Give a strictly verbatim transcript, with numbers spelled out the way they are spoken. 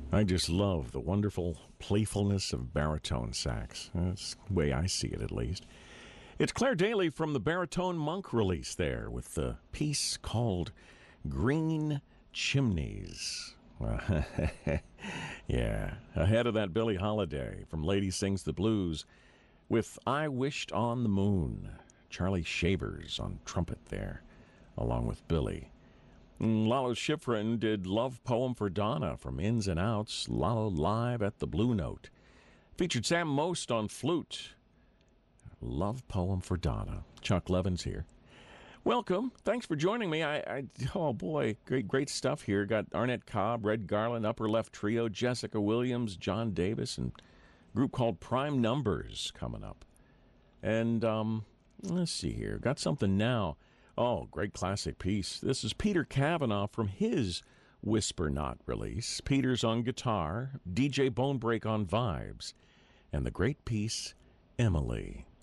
I just love the wonderful playfulness of baritone sax. That's the way I see it, at least. It's Claire Daly from the Baritone Monk release there with the piece called Green Chimneys. Yeah, ahead of that, Billie Holiday from Lady Sings the Blues with I Wished on the Moon. Charlie Shavers on trumpet there, along with Billie. Lalo Schifrin did Love Poem for Donna from Ins and Outs, Lalo live at the Blue Note. Featured Sam Most on flute. Love Poem for Donna. Chuck Levins here. Welcome. Thanks for joining me. I, I oh boy, great great stuff here. Got Arnett Cobb, Red Garland, Upper Left Trio, Jessica Williams, John Davis, and a group called Prime Numbers coming up. And um, let's see here. Got something now. Oh, great classic piece. This is Peter Cavanaugh from his Whisper Not release. Peter's on guitar, D J Bonebreak on vibes, and the great piece, Emily.